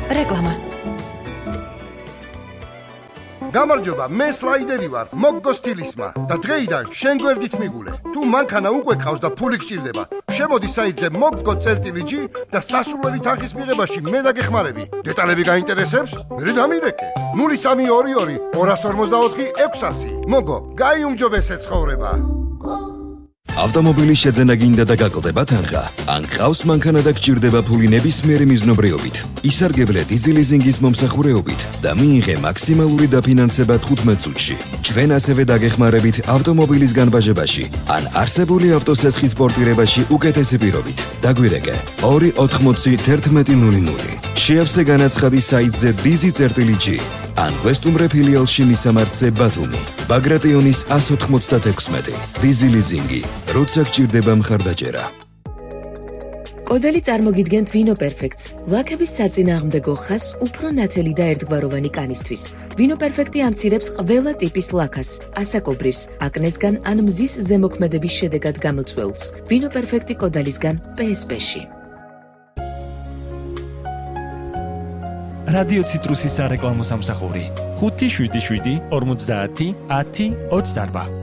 რეკლამა. გამარჯობა, მე სლაიდერი ვარ, მოგგო სტილისმა და დღეიდან შენ გვერდით მიგულე. თუ მანქანა უკვე ყავს და ფული გჭირდება, შემოდი საიტზე moggo.gi და სასურველი თანხის მიღებაში მე დაგეხმარები. დეტალები გაინტერესებს? მე დამირეკე. 0322 254 600. მოგო, გაიუმჯობესე ცხოვრება. ავტომობილის შეძენა გინდა და გაკლდება თანხა. ან ყავს მანქანა და გჭირდება ფული ნებისმიერი მიზნობრიობით. ისარგებლე დიზელიზინგის მომსახურეობით და მიიღე მაქსიმალური დაფინანსება 15 წუთში. ჩვენ ასევე დაგეხმარებით ავტომობილის განბაჟებაში ან არსებული ავტოსესხის პორტირებაში უკეთესი პირობით. დაგვირეკე 280 შეავსე განაცხადი საიტზე dizi.gi ან გვესტუმრე ფილიალში მისამართზე ბათუმი. ბაგრატიონის 196. დიზელიზინგი, როცა გჭირდება მხარდაჭერა. კოდელი წარმოგიდგენთ ვინო პერფექტს, ლაქების საწინააღმდეგო ხას უფრო ნათელი და ერთგვაროვანი კანისთვის. ვინო პერფექტი ამცირებს ყველა ტიპის ლაქას, ასაკობრივს, აკნესგან ან მზის ზემოქმედების შედეგად გამოწვეულს. ვინო პერფექტი კოდალისგან PSP-ში. რადიო ციტრუსის სარეკლამო სამსახური 577 50 10 28.